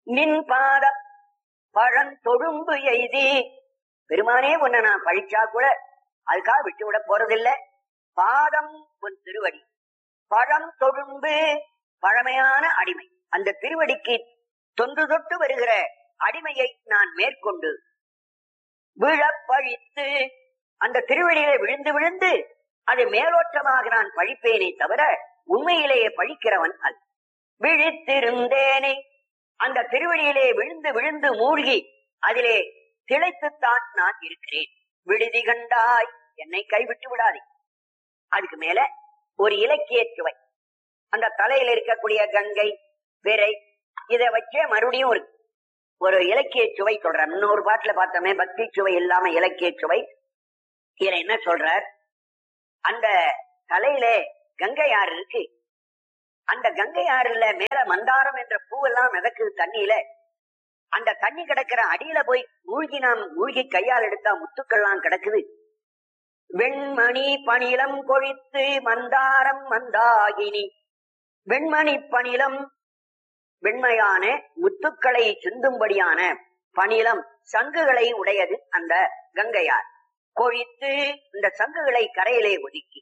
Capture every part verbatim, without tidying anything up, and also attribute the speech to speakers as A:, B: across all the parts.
A: நின் பாத பழந்தொழும்பு எய்தி, பெருமானே உன்னை நான் பழிச்சா கூட அதுக்காக விட்டு விட போறதில்ல. பாதம் உன் திருவடி, பழம் தொழும்பு பழமையான அடிமை, அந்த திருவடிக்கு தொன்று தொட்டு வருகிற அடிமையை நான் மேற்கொண்டு விழப்பழித்து, அந்த திருவடியிலே விழுந்து விழுந்து அதை மேலோட்டமாக நான் பழிப்பேனே தவிர உண்மையிலேயே பழிக்கிறவன் அல்ல. விழித்திருந்தேனே, அந்த திருவடியிலே விழுந்து விழுந்து மூழ்கி அதிலே திளைத்துத்தான் நான் இருக்கிறேன். விடுதி கண்டாய், என்னை கைவிட்டு விடாதே. அதுக்கு மேல ஒரு இலக்கிய சுவை, அந்த தலையில இருக்கக்கூடிய கங்கை பிறை இதை வச்சே மறுபடியும் ஒரு ஒரு இலக்கிய சுவை சொல்ற. இன்னொரு பாட்டுல பார்த்தோமே பக்தி சுவை இல்லாம இலக்கிய சுவை. இதுல என்ன சொல்றார், அந்த தலையில கங்கை ஆறு இருக்கு, அந்த கங்கை ஆறுல மேல மந்தாரம் என்ற பூவெல்லாம் மிதக்குது தண்ணியில. அந்த தண்ணி கிடக்கிற அடியில போய் மூழ்கி நாம் மூழ்கி கையால் எடுத்தா முத்துக்கள்லாம் கிடக்குது. வெண்மணி பணிலம் கொழித்து மந்தாரம் மந்தாகினி, வெண்மணி பணிலம் வெண்மையான முத்துக்களை சிந்தும்படியான பணிலம் சங்குகளை உடையது அந்த கங்கையார். கொழித்து இந்த சங்குகளை கரையிலே ஒதுக்கி,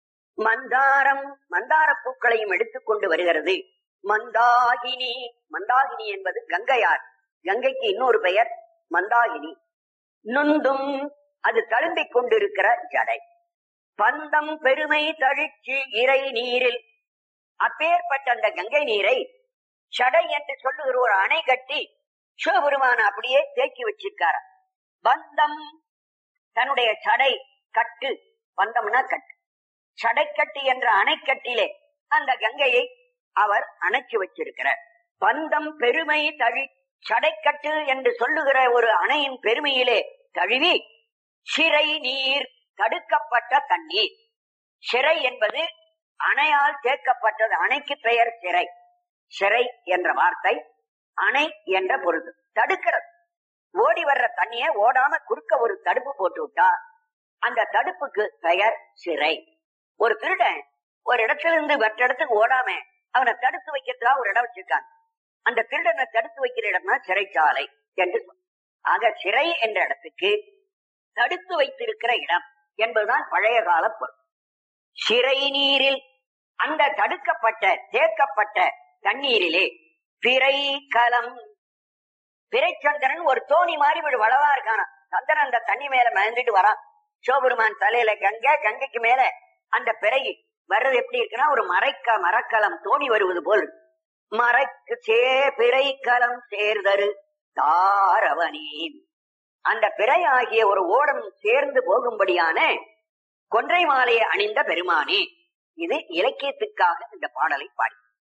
A: மந்தாரம் மந்தார பூக்களையும் எடுத்துக்கொண்டு வருகிறது. மந்தாகினி, மந்தாகினி என்பது கங்கையார், கங்கைக்கு இன்னொரு பெயர் மந்தாகினி. நுந்தும் அது தழும்பிக் கொண்டிருக்கிற ஜடை. பந்தம் பெருமை தழிச்சு இறை நீரில், அப்பேற்பட்ட அந்த கங்கை நீரை சடை என்று சொல்லுகிற ஒரு அணை கட்டி சிவபெருமான அப்படியே தேக்கி வச்சிருக்கார். பந்தம் தன்னுடைய சடை கட்டு, பந்தம்னா கட்டு, சடைக்கட்டு என்ற அணைக்கட்டிலே அந்த கங்கையை அவர் அணைச்சு வச்சிருக்கிறார். பந்தம் பெருமை தழி, சடைக்கட்டு என்று சொல்லுகிற ஒரு அணையின் பெருமையிலே தழுவி சிறை நீர், தடுக்கப்பட்ட தண்ணீர். சிறை என்பது அணையால் தேக்கப்பட்டது, அணைக்கு பெயர் சிறை. சிறை என்ற வார்த்தை அணை என்ற பொருள், தடுக்கிறது. ஓடி வர்ற தண்ணிய ஓடாம குறுக்க ஒரு தடுப்பு போட்டு விட்டா அந்த தடுப்புக்கு பெயர் சிறை. ஒரு திருடன் ஒரு இடத்துல இருந்து மற்ற இடத்துக்கு ஓடாம அவனை தடுத்து வைக்கிறதா ஒரு இடம் வச்சிருக்காங்க. அந்த திருடனை தடுத்து வைக்கிற இடம்னா சிறைச்சாலை என்று சொல்ல. ஆக சிறை என்ற இடத்துக்கு தடுத்து வைத்திருக்கிற இடம் என்பதுதான் பழைய கால பொருள். சிறை நீரில், அந்த தடுக்கப்பட்ட தேக்கப்பட்ட தண்ணீரிலே பிறை கலம், பிறைச்சந்திரன் ஒரு தோணி மாதிரி ஒரு வளவா இருக்கானா, சந்திரன் அந்த தண்ணி மேல மயந்துட்டு வரான். சிவபெருமான் தலையில கங்கை, கங்கைக்கு மேல அந்த பிறை வர்றது எப்படி இருக்குன்னா ஒரு மறைக்க மரக்கலம் தோணி வருவது போல். மறைக்கு சே பிறை கலம் சேர்தரு தாரவனி, அந்த பிறை ஆகிய ஒரு ஓடம் சேர்ந்து போகும்படியான கொன்றை மாலையை அணிந்த பெருமானே. இது இலக்கியத்துக்காக இந்த பாடலை பாடி.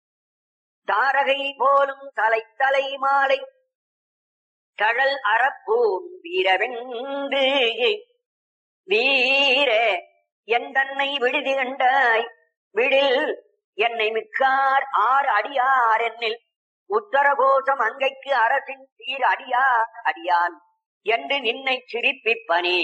A: தாரகை போலும் தலை தலை மாலை தழல் அறப்பூன் வீரவென்று வீர என் தன்னை விடுதி கண்டாய், விடில் என்னை மிக்கார் ஆறு அடியார் என்னில் உத்தரகோசம் அங்கைக்கு அரசின் சீர் அடியார் அடியான் என்று நின்னை சிரிப்பிப்பனே.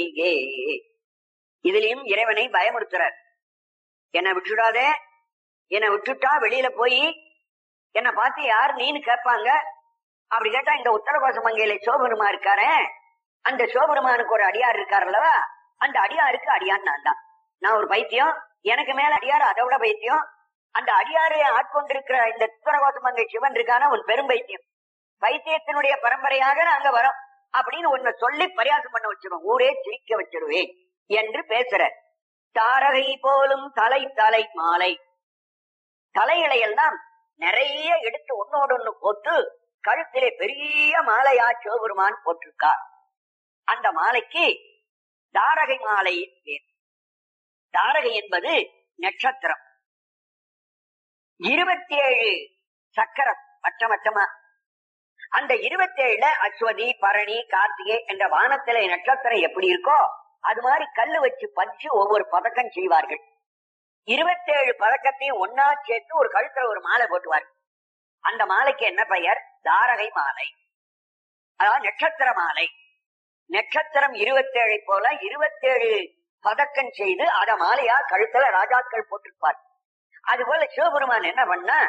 A: இதுலயும் இறைவனை பயமுறுத்துறார். என்னை விட்டுடாதே, என்னை விட்டுட்டா வெளியில போய் என்னை பார்த்து யார் நீன்னு கேட்பாங்க. அப்படி கேட்டா இந்த உத்தரகோச மங்கையில சிவபெருமா இருக்காரு, அந்த சிவபெருமானுக்கு ஒரு அடியார் இருக்காரு அல்லவா, அந்த அடியாருக்கு அடியான் நான் தான். நான் ஒரு பைத்தியம், எனக்கு மேல அடியார் அதை விட பைத்தியம். அந்த அடியாரை ஆட்கொண்டிருக்கிற இந்த உத்தரகோச மங்கை சிவன் இருக்கான ஒரு பெரும் பைத்தியம். பைத்தியத்தினுடைய பரம்பரையாக நாங்க வரோம் அப்படின்னு ஒன்ன சொல்லி பரியாசம் பண்ண வச்சிருவோம், ஊரே சிரிக்க வச்சிருவேன் என்று பேசுற. தாரகை போலும் தலை தலை மாலை, தலைகளை எல்லாம் நிறைய எடுத்து ஒன்னோடு ஒண்ணு போட்டு கழுத்திலே பெரிய மாலையா சிவபெருமான் போட்டிருக்கார். அந்த மாலைக்கு தாரகை மாலை பேர். தாரகை என்பது நட்சத்திரம். இருபத்தி ஏழு சக்கரம் வட்டமட்டமா. அந்த இருபத்தி ஏழுல அஸ்வதி பரணி கார்த்திகை என்ற வானத்திலே நட்சத்திரம் எப்படி இருக்கோ அது மாதிரி கல்லு வச்சு பறிச்சு ஒவ்வொரு பதக்கம் செய்வார்கள். இருபத்தி ஏழு பதக்கத்தையும் ஒன்னா சேர்த்து ஒரு கழுத்துல ஒரு மாலை போட்டுவார். அந்த மாலைக்கு என்ன பெயர்? தாரகை மாலை, அதாவது நட்சத்திர மாலை. நட்சத்திரம் இருபத்தி ஏழை போல இருபத்தி ஏழு பதக்கம் செய்து அத மாலையா கழுத்துல ராஜாக்கள் போட்டிருப்பார். அது போல சிவபெருமான் என்ன பண்ணா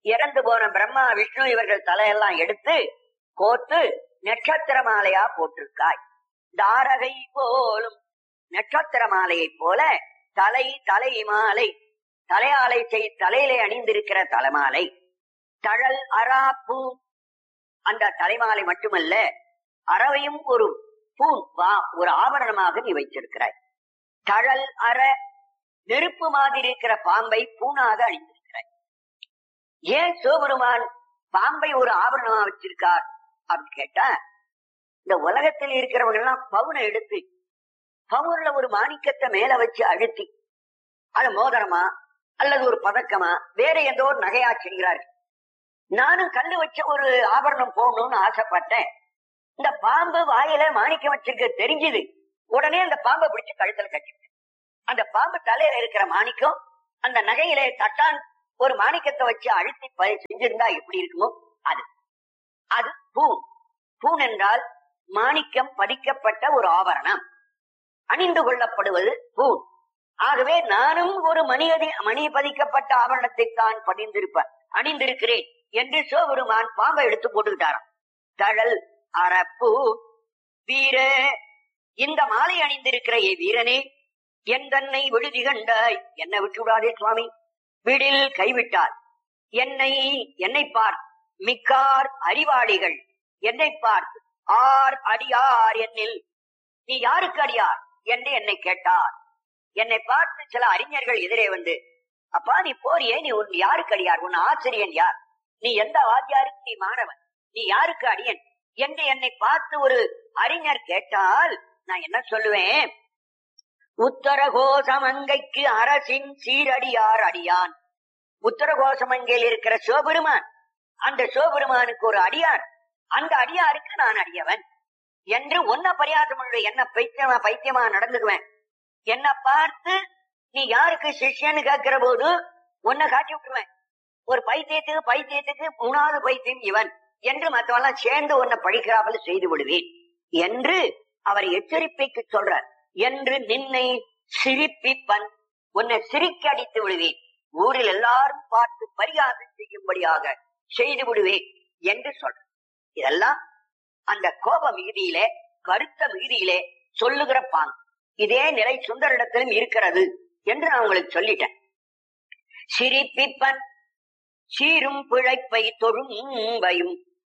A: இறந்து போன பிரம்மா விஷ்ணு இவர்கள் தலையெல்லாம் எடுத்து கோத்து நட்சத்திர மாலையா போட்டிருக்காய். தாரகை போலும் நட்சத்திர மாலையை போல தலை தலை மாலை தலையாலை செய் தலையிலே அணிந்திருக்கிற தலைமாலை. தழல் அராப்பூ அந்த தலைமாலை மட்டுமல்ல, அறவையும் ஒரு பூ ஒரு ஆபரணமாக நீ வைத்திருக்கிறாய். தழல் அற நெருப்பு மாதிரி இருக்கிற பாம்பை பூனாக அணிந்திருக்கிறாய். ஏன் சிவபெருமான் பாம்பை ஒரு ஆபரணமா வச்சிருக்கார் அப்படின்னு கேட்டா, இந்த உலகத்தில் இருக்கிறவங்க எல்லாம் பவுனை எடுத்து பவுன்ல ஒரு மாணிக்கத்தை மேல வச்சு அழுத்தி அது மோதிரமா அல்லது ஒரு பதக்கமா வேற ஏதோ ஒரு நகையா செய்கிறார்கள். நானும் கல்லு வச்ச ஒரு ஆபரணம் போடணும்னு ஆசைப்பட்டேன். இந்த பாம்பு வாயில மாணிக்கம் வச்சிருக்க தெரிஞ்சது. உடனே அந்த பாம்பை பிடிச்சு கழுத்துல கட்டிட்டேன். அந்த பாம்பு தலையில இருக்கிற மாணிக்கம் அந்த நகையில தட்டான் ஒரு மாணிக்கத்தை வச்சு அழுத்தி செஞ்சிருந்தா எப்படி இருக்குமோ அது அது பூன். பூன் என்றால் மாணிக்கம் பதிக்கப்பட்ட ஒரு ஆபரணம், அணிந்து கொள்ளப்படுவது பூன். ஆகவே நானும் ஒரு மணியதி மணி பதிக்கப்பட்ட ஆபரணத்தை தான் பதிந்திருப்பேன் அணிந்திருக்கிறேன் என்று சிவபெருமான் பாம்பை எடுத்து போட்டுக்கிட்டாராம். தழல் அரப்பு வீர, இந்த மாலை அணிந்திருக்கிற ஏ வீரனே, என் தன்னை விடுதி கண்டாய், என்னை விட்டு விடாதே சுவாமி, வீடில் கைவிட்டார் என்னை என்னை பார் மிக்கார் அறிவாளிகள் என்னை பார்த்து ஆர் அடியார் என்னில் நீ யாருக்கு அடியார் என்று என்னை கேட்டார். என்னை பார்த்து சில அறிஞர்கள் எதிரே வந்து, அப்பா நீ போறியே, நீ உன் யாருக்கு அடியார், உன் ஆசிரியன் யார், நீ எந்த வாத்தியாருக்கு நீ மாணவன், நீ யாருக்கு அடியன் என்று என்னை பார்த்து ஒரு அறிஞர் கேட்டால் நான் என்ன சொல்லுவேன்? உத்தரகோசமங்கைக்கு அரசின் சீரடியார் அடியான். உத்தரகோசமங்கையில் இருக்கிற சிவபெருமான், அந்த சிவபெருமானுக்கு ஒரு அடியார், அந்த அடியாருக்கு நான் அடியவன் என்று ஒன்ன பரியாசம் என்ன பைத்தியமா பைத்தியமா நடந்துக்குவேன். என்ன பார்த்து நீ யாருக்கு சிஷ்யன்னு கேட்கிற போது உன்னை காட்டி விட்டுருவேன். ஒரு பைத்தியத்துக்கு பைத்தியத்துக்கு மூணாவது பைத்தியம் இவன் என்று மற்றவெல்லாம் சேர்ந்து உன்னை பழிக்கிறாமல் செய்து விடுவேன் என்று அவர் எச்சரிப்பைக்கு சொல்றார். என்று நின்னை சிரிப்பிப்பன், உன்னை சிரிக்க அடித்து விடுவேன், ஊரில் எல்லாரும் பார்த்து பரிகாசம் செய்யும்படியாக செய்து விடுவேன் என்று சொல்ற. இதெல்லாம் அந்த கோப மிகுதியிலே கருத்த மிகுதியிலே சொல்லுகிற பாங்கு. இதே நிலை சுந்தரிடத்திலும் இருக்கிறது என்று நான் உங்களுக்கு சொல்லிட்டேன். சிரிப்பிப்பன் சீரும் பிழைப்பை தொழும்பையும்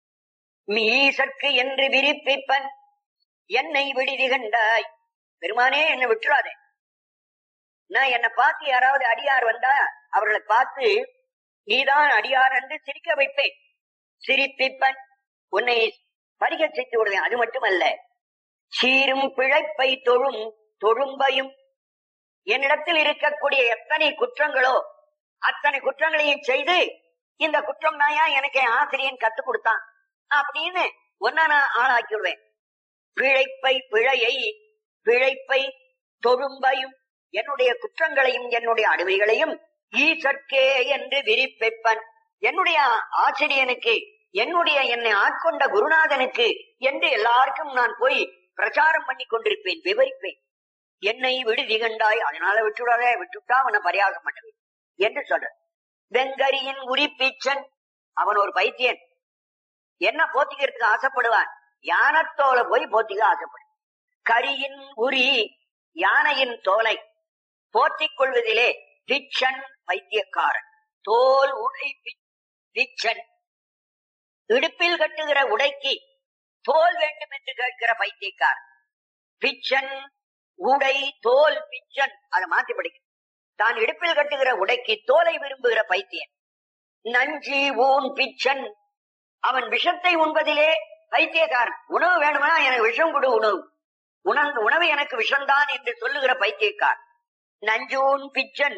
A: மீசற்கு என்று விரிப்பிப்பன் என்னை விடுதி கண்டாய். பெருமானே என்னை விட்டுறாதே, நான் என்னை பார்த்து யாராவது அடியார் வந்தா அவர்களை பார்த்து நீதான் அடியார் என்று சிரிக்க வைப்பேன். சிரிப்பிப்பன் உன்னை பறிக்க செய்து விடுவேன். அது மட்டுமல்ல, சீரும் பிழைப்பை தொழும் தொழும்பையும், என்னிடத்தில் இருக்கக்கூடிய எத்தனை குற்றங்களோ அத்தனை குற்றங்களையும் செய்து இந்த குற்றம் தாயா எனக்கு ஆசிரியன் கத்துக் கொடுத்தான் அப்படின்னு ஒன்ன நான் ஆளாக்கி விடுவேன். பிழைப்பை பிழையை பிழைப்பை தொழும்பையும், என்னுடைய குற்றங்களையும் என்னுடைய அடிமைகளையும் ஈசற்கே என்று விரிப்பெப்பன், என்னுடைய ஆசிரியனுக்கு என்னுடைய என்னை ஆட்கொண்ட குருநாதனுக்கு என்று எல்லாருக்கும் நான் போய் பிரச்சாரம் பண்ணி கொண்டிருப்பேன், விவரிப்பேன். என்னை விடுதி கண்டாய், அதனால விட்டுவிடாதே, விட்டுவிட்டா அவனை பரியாசம் பண்ணுவேன் என்று சொல்ற. வெங்கரியின் உரிப்பீச்சன், அவன் ஒரு பைத்தியன், என்ன போத்திக்கிறதுக்கு ஆசைப்படுவான், யானத்தோல போய் போத்திக்க ஆசைப்படு. கரியின் உரி, யானையின் தோலை போற்றிக் கொள்வதிலே பிச்சன் பைத்தியக்காரன். தோல் உடை பிச்சன், இடுப்பில் கட்டுகிற உடைக்கு தோல் வேண்டும் என்று கேட்கிற பைத்தியக்காரன். பிச்சன் உடை தோல் பிச்சன், அதை மாற்றி படிக்க. தான் இடுப்பில் கட்டுகிற உடைக்கு தோலை விரும்புகிற பைத்தியன். நஞ்சி ஊன் பிச்சன், அவன் விஷத்தை உண்பதிலே பைத்தியக்காரன். உணவு வேணுமா, எனக்கு விஷம் கொடு, உணவு உணவு உணவு எனக்கு விஷம்தான் என்று சொல்லுகிற பைத்தியக்காரன். நஞ்சூன் பிச்சன்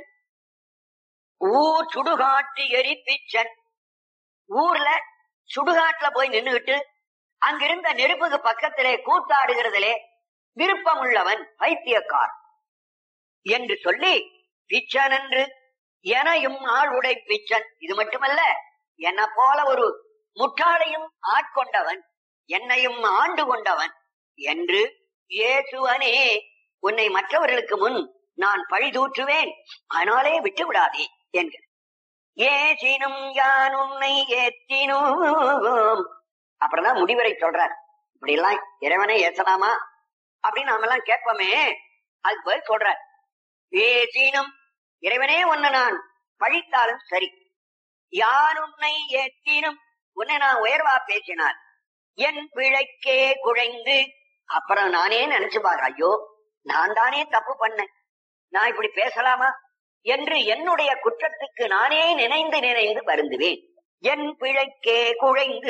A: ஊர் சுடுகாட்டு எரி பிச்சன், ஊர்ல சுடுகாட்டுல போய் நின்றுகிட்டு அங்கிருந்த நெருப்புக்கு பக்கத்திலே கூத்தாடுகிறதிலே விருப்பம் உள்ளவன் பைத்தியக்கார் என்று சொல்லி பிச்சன் என்று எனையும் ஆளுடை பிச்சன். இது மட்டுமல்ல, என்ன போல ஒரு முட்டாளையும் ஆட்கொண்டவன், என்னையும் ஆண்டு கொண்டவன் என்று இயேசுவனே உன்னை மற்றவர்களுக்கு முன் நான் பழி தூற்றுவேன், அதனாலே விட்டு விடாதே என்கிற. ஏசினும் யான் உன்னை ஏத்தினோம். அப்புறம்தான் முடிவரை சொல்றார். இப்படி எல்லாம் இறைவனை ஏசலாமா அப்படின்னு நாம எல்லாம் கேட்போமே, அதுக்கு பதில் சொல்றார். ஏசினும் இறைவனே உன்னை நான் பழித்தாலும் சரி, யான் உன்னை ஏத்தினும் உன்னை நான் உயர்வா பேசினார், என் பிழைக்கே குழைந்து. அப்புறம் நானே நினைச்சு பாக்குறேன், ஐயோ நான் தானே தப்பு பண்ணேன், நான் இப்படி பேசலாமா என்று என்னுடைய குற்றத்துக்கு நானே நினைந்து நினைந்து வருந்துவேன். என் பிழைக்கே குழைந்து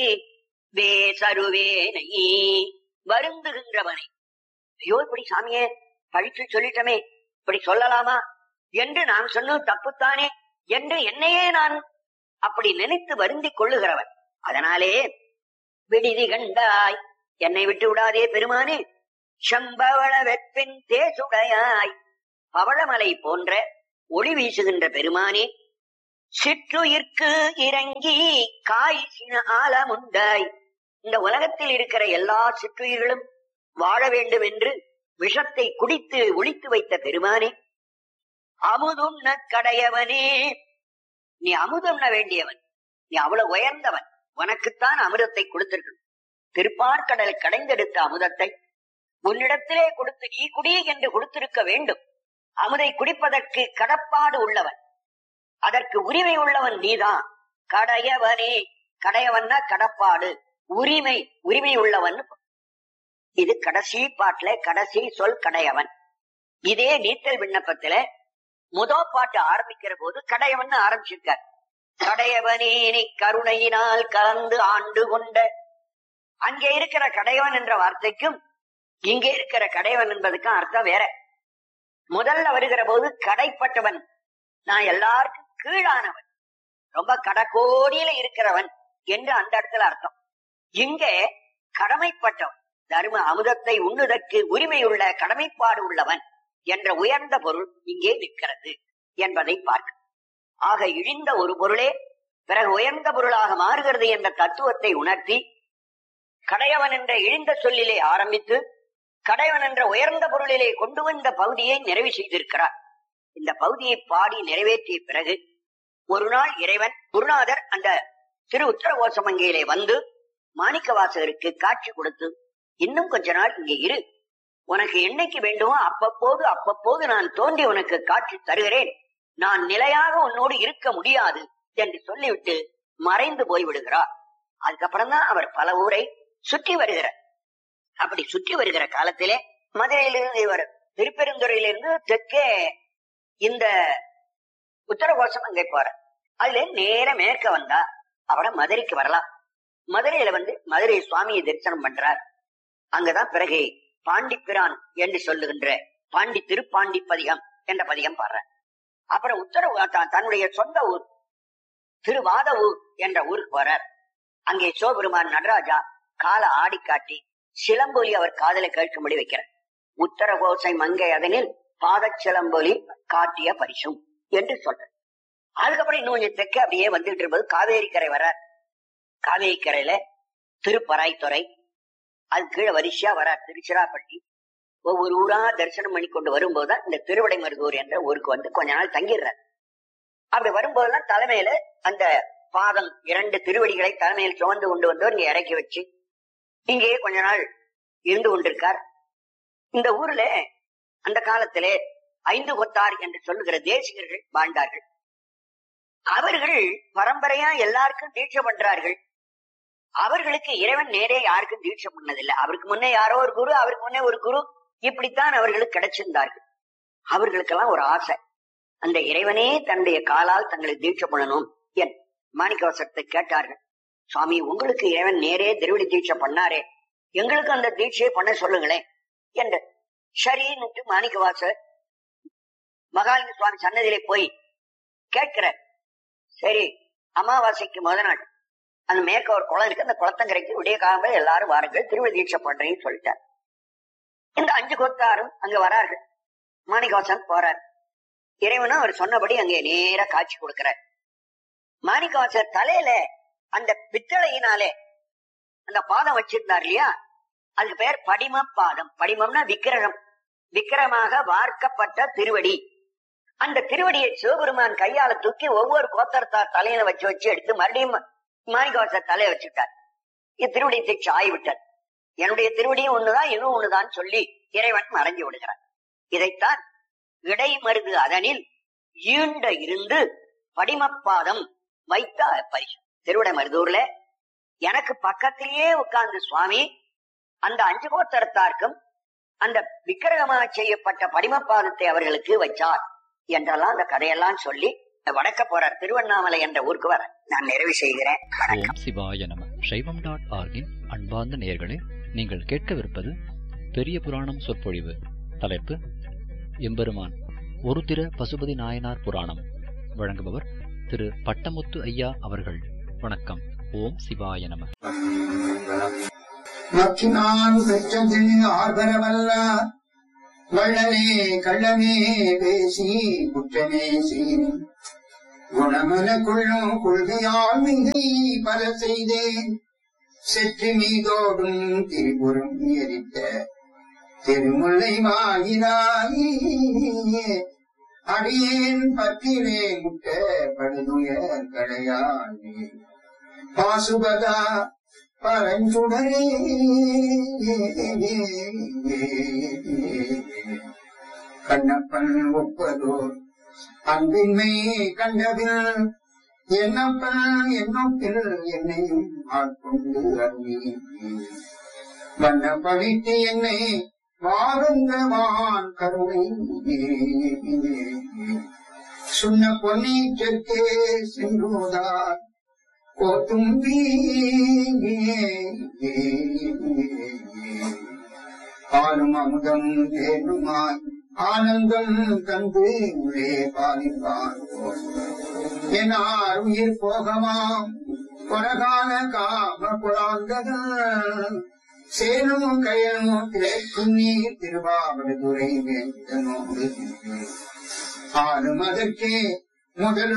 A: வேசருவேனை வருந்துகின்றவனை, ஐயோ இப்படி சாமியே பழித்து சொல்லிட்டமே, இப்படி சொல்லலாமா என்று நான் சொன்னது தப்புத்தானே என்று என்னையே நான் அப்படி நினைத்து வருந்தி கொள்ளுகிறவன். அதனாலே விடுதி கண்டாய், என்னை விட்டு விடாதே பெருமானே. செம்பவள வெப்பின் தேசுடையாய், பவளமலை போன்ற ஒளி வீசுகின்ற பெருமானே. சிற்றுயிர்க்கு இறங்கி காய் சின ஆலமுண்டாய், இந்த உலகத்தில் இருக்கிற எல்லா சிற்றுயிர்களும் வாழ வேண்டும் என்று விஷத்தை குடித்து ஒழித்து வைத்த பெருமானே. அமுதுண்ண கடையவனே, நீ அமுதுண்ண வேண்டியவன், நீ அவ்வளவு உயர்ந்தவன், உனக்குத்தான் அமிர்தத்தை கொடுத்திருக்கணும். திருப்பார்கடலை கடைந்தெடுத்த அமுதத்தை உன்னிடத்திலே கொடுத்து நீ குடி என்று கொடுத்திருக்க வேண்டும். அமுதை குடிப்பதற்கு கடப்பாடு உள்ளவன், அதற்கு உரிமை உள்ளவன் நீதான். கடையவனே, கடையவன்னா கடப்பாடு, உரிமை உரிமை உள்ளவன். இது கடைசி பாட்டுல கடைசி சொல் கடையவன். இதே நீத்தல் விண்ணப்பத்துல முதல் பாட்டு ஆரம்பிக்கிற போது கடையவன் ஆரம்பிச்சிருக்கார். கடையவனே நீ கருணையினால் கலந்து ஆண்டு கொண்ட. அங்கே இருக்கிற கடையவன் என்ற வார்த்தைக்கும் இங்கே இருக்கிற கடையவன் என்பதுக்கும் அர்த்தம் வேற. முதல்ல வருகிற போது கடைப்பட்டவன், நான் எல்லாருக்கும் கீழானவன், ரொம்ப கடக்கோடியில இருக்கிறவன் என்று அந்த இடத்துல அர்த்தம். இங்கே கடமைப்பட்டவன், தர்ம அமுதத்தை உண்ணுதற்கு உரிமையுள்ள கடமைப்பாடு உள்ளவன் என்ற உயர்ந்த பொருள் இங்கே நிற்கிறது என்பதை பார்க்க. ஆக இழிந்த ஒரு பொருளே பிறகு உயர்ந்த பொருளாக மாறுகிறது என்ற தத்துவத்தை உணர்த்தி கடையவன் என்ற இழிந்த சொல்லிலே ஆரம்பித்து கடையவன் என்ற உயர்ந்த பொருளிலே கொண்டு வந்த பகுதியை நிறைவு செய்திருக்கிறார். இந்த பகுதியை பாடி நிறைவேற்றிய பிறகு ஒரு நாள் இறைவன் குருநாதர் அந்த திரு உத்தரகோசமங்கையிலே வந்து மாணிக்க வாசகருக்கு காட்சி கொடுத்து, இன்னும் கொஞ்ச நாள் இங்கே இரு, உனக்கு என்னைக்கு வேண்டுமோ அப்பப்போது அப்பப்போது நான் தோன்றி உனக்கு காட்சி தருகிறேன், நான் நிலையாக உன்னோடு இருக்க முடியாது என்று சொல்லிவிட்டு மறைந்து போய்விடுகிறார். அதுக்கப்புறம் தான் அவர் பல ஊரை சுற்றி வருகிறார். அப்படி சுற்றி வருகிற காலத்திலே மதுரையிலிருந்து இவர் திருப்பெருந்துறையிலிருந்து தெற்கே இந்த உத்தரகோசம் அங்கே போற, அதுல நேர மேற்க வந்தா அவரை மதுரைக்கு வரலாம். மதுரையில வந்து மதுரை சுவாமியை தரிசனம் பண்றார். அங்கதான் பிறகு பாண்டிப்பிரான் என்று சொல்லுகின்ற பாண்டி திருப்பாண்டி பதிகம் என்ற பதிகம் பாடுற. அப்புறம் உத்தரவு தன்னுடைய சொந்த ஊர் திருவாத ஊர் என்ற ஊருக்கு போறார். அங்கே சிவபெருமான் நடராஜா கால ஆடி காட்டி சிலம்பொலி அவர் காதலை கேட்கும்படி வைக்கிறார். உத்தரகோசை மங்கை அதனில் பாதச்சிலம்பொலி காட்டிய பரிசும் என்று சொல்ற. அதுக்கப்புறம் இன்னும் கொஞ்சம் தெற்க அப்படியே வந்துட்டு இருப்பது காவேரி கரை வர்றார். காவேரி கரையில திருப்பராய்த்துறை, அது கீழே வரிசையா வரார் திருச்சிராப்பள்ளி. ஒவ்வொரு ஊரா தரிசனம் பண்ணி கொண்டு வரும்போதுதான் இந்த திருவிடைமருதூர் என்ற ஊருக்கு வந்து கொஞ்ச நாள் தங்கிடுறார். அப்படி வரும்போதெல்லாம் தலைமையில அந்த பாதம் இரண்டு திருவடிகளை தலைமையில் சுமந்து கொண்டு வந்து இங்க இறக்கி வச்சு இங்கேயே கொஞ்ச நாள் இருந்து கொண்டிருக்கார். இந்த ஊர்ல அந்த காலத்திலே ஐந்து கொத்தார் என்று சொல்லுகிற தேசிகர்கள் வாழ்ந்தார்கள். அவர்கள் பரம்பரையா எல்லாருக்கும் தீட்சை பண்றார்கள். அவர்களுக்கு இறைவன் நேரே யாருக்கும் தீட்சை பண்ணதில்லை. அவருக்கு முன்னே யாரோ ஒரு குரு, அவருக்கு முன்னே ஒரு குரு, இப்படித்தான் அவர்களுக்கு கிடைச்சிருந்தார்கள். அவர்களுக்கெல்லாம் ஒரு ஆசை, அந்த இறைவனே தன்னுடைய காலால் தங்களை தீட்சை பண்ணணும் என் மாணிக்கவாசகத்தை கேட்டார்கள். சுவாமி, உங்களுக்கு இறைவன் நேரே திருவடி தீட்சை பண்ணாரே, எங்களுக்கு அந்த தீட்சையை பண்ண சொல்லுங்களேன் என்று. சரின்னுட்டு மாணிக்கவாசகர் மகாலிங்க சுவாமி சன்னதியிலே போய் கேட்கிற. சரி, அமாவாசைக்கு முத நாள் அந்த மேற்க ஒரு குளம் இருக்கு, அந்த குளத்தங்கரைக்கு விடிய காலம்பே எல்லாரும் வாருங்கள், திருவடி தீட்சை பண்றேன்னு சொல்லிட்டார். இந்த அஞ்சு கொத்தாரும் அங்க வரார்கள். மாணிக்கவாசன் போறார். இறைவனும் அவர் சொன்னபடி அங்கே நேர காட்சி கொடுக்கிறார். மாணிக்கவாசர் தலையில அந்த பித்தளையினாலே அந்த பாதம் வச்சிருந்தார் இல்லையா, அதுக்கு பெயர் படிம பாதம். படிமம்னா விக்கிரகம், விக்கிரமாக வார்க்கப்பட்ட திருவடி. அந்த திருவடியை சிவபெருமான் கையால தூக்கி ஒவ்வொரு கோத்தரத்தார் தலையில வச்சு வச்சு எடுத்து மறுபடியும் மாணிக்கவாச தலையை வச்சுட்டார். திருவடியை தீட்சி ஆகிவிட்டார். என்னுடைய திருவடியும் ஒண்ணுதான் இன்னும் ஒண்ணுதான் சொல்லி இறைவன் மறைஞ்சு விடுகிறார். இதைத்தான் இடை மருது அதனில் ஈண்ட இருந்து படிமப்பாதம் வைத்த பரிசு. திருவிடை மருதூர்ல எனக்கு பக்கத்திலேயே உட்கார்ந்து சுவாமி அந்த அஞ்சு கோத்தரத்தார்க்கும் அந்த விக்கிரகமாக செய்யப்பட்ட படிமப்பாதத்தை அவர்களுக்கு வச்சார் என்றெல்லாம் அந்த கதையெல்லாம் சொல்லி வடக்க போறார். திருவண்ணாமலை என்ற ஊருக்கு வர நான் நிறைவு செய்கிறேன்.
B: ஓம் சிவாய நம. சைவம் டாட் ஆர்கின் அன்பார்ந்த நேயர்களே, நீங்கள் கேட்கவிருப்பது பெரிய புராணம் சொற்பொழிவு. தலைப்பு எம்பெருமான் ஒரு திர பசுபதி நாயனார் புராணம். வழங்குபவர் திரு பட்டமுத்து ஐயா அவர்கள். வணக்கம். ஓம் சிவாய நம.
C: மக்கினான் பெற்றது ஆர்வரவல்ல வள்ளலே கள்ளமே பேசி குற்றமே செய்யும் குணமன கொள்ளும் கொள்கையால் மிகை பல செய்தேன் செற்றி மீதோடும் திரிபுரம் எரித்த திருமுல்லை வாயிலாயே அடியேன் பற்றிலே முட்ட படுதுயர் கடையானே பாசுபதா பரஞ்சுடரே கண்ணப்பன் ஒப்பதோர் அன்பின்மை கண்டபில் என்னப்பன் என்னொப்பில் என்னையும் ஆட்கொண்டு அருளி வண்ண பழித்து என்னை வாழ்ந்தவான் கருணை சுண்ண பொன்னி தெற்கே சென்றுவதார் கோத்தும்பி ஆளும் அமுதம் தேனுமாய் ஆனந்தம் கண்டு உள்ளே பாலிப்பான் என்னார் உயிர் போகமாம் கொலகால காம குழாந்தகள் சேனும் கயனும் திரைக்கும் நீர் திருவாவடுதுறை வேந்தனோடு ஆளும் அதற்கே முதல்